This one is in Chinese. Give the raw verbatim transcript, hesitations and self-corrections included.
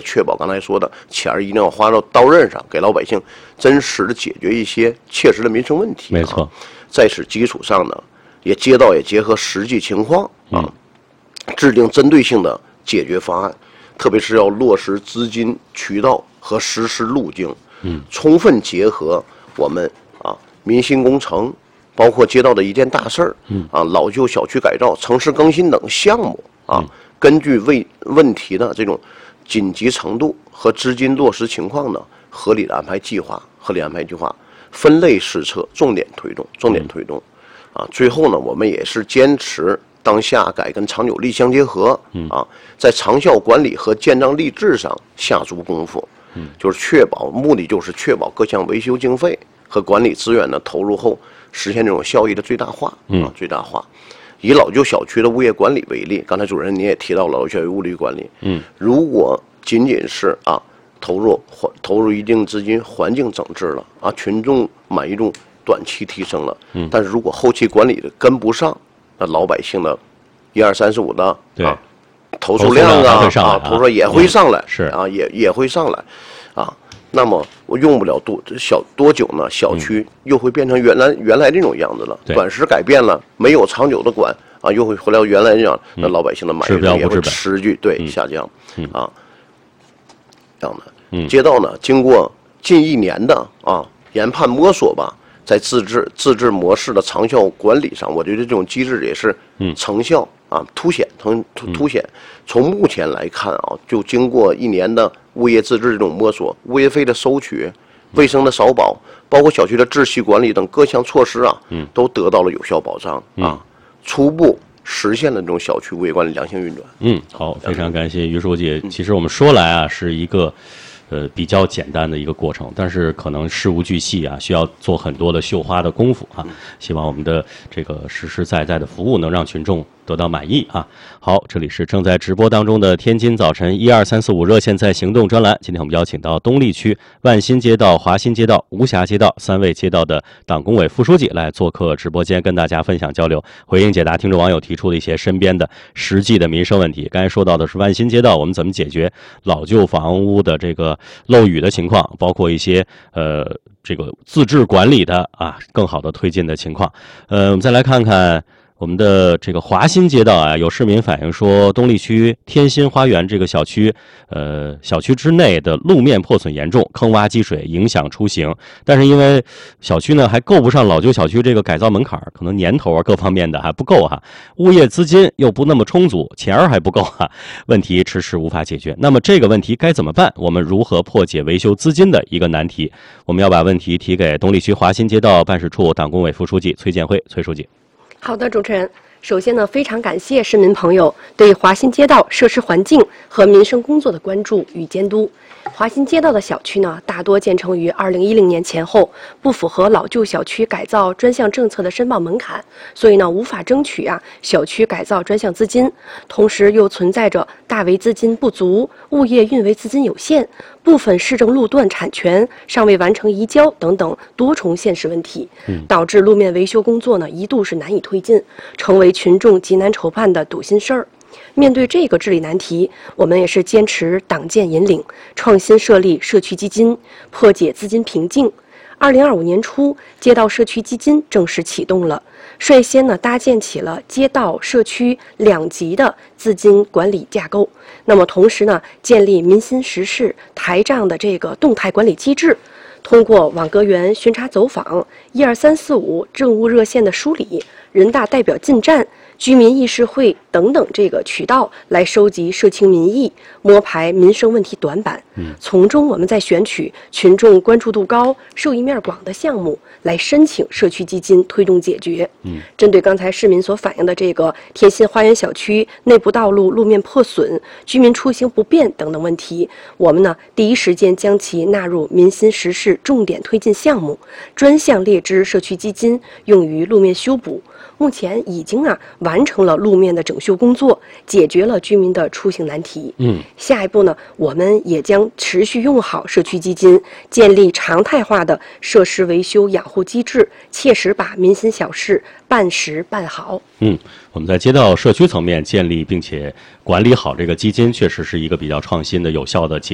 确保刚才说的钱儿一定要花到刀刃上，给老百姓真实的解决一些切实的民生问题。 没错， 在此基础上呢，也街道也结合实际情况啊，嗯、制定针对性的解决方案，特别是要落实资金渠道和实施路径，嗯，充分结合我们啊民心工程。包括街道的一件大事儿，嗯啊，老旧小区改造、城市更新等项目啊，嗯、根据为问题的这种紧急程度和资金落实情况呢，合理的安排计划，合理安排计划，分类施策，重点推动，重点推动，啊，最后呢，我们也是坚持当下改跟长久力相结合，嗯啊，在长效管理和建章立制上下足功夫，嗯，就是确保目的就是确保各项维修经费和管理资源的投入后。实现这种效益的最大化啊，最大化。以老旧小区的物业管理为例，刚才主任您也提到了老旧小区物业管理。嗯，如果仅仅是啊投入环投入一定资金环境整治了啊，群众满意度短期提升了，嗯，但是如果后期管理的跟不上，那老百姓的一二三四五的啊投诉量啊啊投诉也会上来， 是啊也也会上来，啊。那么我用不了多小多久呢？小区又会变成原来原来这种样子了。短时改变了，没有长久的管啊，又会回到原来这样，那老百姓的满意度也会持续对下降啊。这样的街道呢，经过近一年的啊研判摸索吧，在自治自治模式的长效管理上，我觉得这种机制也是成效啊凸显，突凸显。从目前来看啊，就经过一年的物业自治这种摸索，物业费的收取、卫生的扫保，包括小区的秩序管理等各项措施啊，嗯，都得到了有效保障啊，初步实现了这种小区物业管理良性运转。 嗯，好，非常感谢于书记。其实我们说来啊，是一个呃比较简单的一个过程，但是可能事无巨细啊，需要做很多的绣花的功夫啊。希望我们的这个实实在在的服务能让群众得到满意啊！好，这里是正在直播当中的天津早晨一二三四五热线在行动专栏。今天我们邀请到东丽区万新街道、华新街道、无暇街道三位街道的党工委副书记来做客直播间，跟大家分享交流，回应解答听众网友提出的一些身边的实际的民生问题。刚才说到的是万新街道，我们怎么解决老旧房屋的这个漏雨的情况，包括一些呃这个自治管理的啊更好的推进的情况。呃，我们再来看看。我们的这个华新街道啊，有市民反映说，东丽区天心花园这个小区，呃，小区之内的路面破损严重，坑洼积水影响出行。但是因为小区呢还够不上老旧小区这个改造门槛，可能年头啊各方面的还不够哈，物业资金又不那么充足，钱儿还不够哈，问题迟迟无法解决。那么这个问题该怎么办？我们如何破解维修资金的一个难题？我们要把问题提给东丽区华新街道办事处党工委副书记崔建辉，崔书记。 好的，主持人。首先呢，非常感谢市民朋友对华新街道设施环境和民生工作的关注与监督。华新街道的小区呢，大多建成于二零一零年前后，不符合老旧小区改造专项政策的申报门槛，所以呢，无法争取啊小区改造专项资金。同时又存在着大为资金不足、物业运维资金有限、部分市政路段产权尚未完成移交等等多重现实问题，导致路面维修工作呢一度是难以推进，成为群众急难愁盼的堵心事儿。面对这个治理难题，我们也是坚持党建引领，创新设立社区基金，破解资金瓶颈。二零二五年初，街道社区基金正式启动了，率先呢搭建起了街道社区两级的资金管理架构。那么同时呢，建立民心实事台账的这个动态管理机制。通过网格员巡查走访、一二三四五政务热线的梳理、人大代表进站、居民议事会等等这个渠道来收集社情民意，摸排民生问题短板，从中我们再选取群众关注度高、受益面广的项目来申请社区基金推动解决。嗯，针对刚才市民所反映的这个天心花园小区内部道路路面破损、居民出行不便等等问题，我们呢第一时间将其纳入民心实事重点推进项目，专项列支社区基金用于路面修补。目前已经啊完成了路面的整修工作，解决了居民的出行难题。嗯，下一步呢，我们也将持续用好社区基金，建立常态化的设施维修养护机制，切实把民心小事办实办好。 嗯，我们在街道社区层面建立并且管理好这个基金，确实是一个比较创新的、有效的